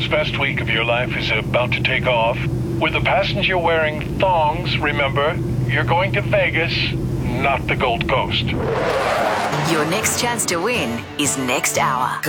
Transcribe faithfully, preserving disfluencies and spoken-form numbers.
best week of your life is about to take off. With the passenger wearing thongs, remember, you're going to Vegas, not the Gold Coast. Your next chance to win is next hour.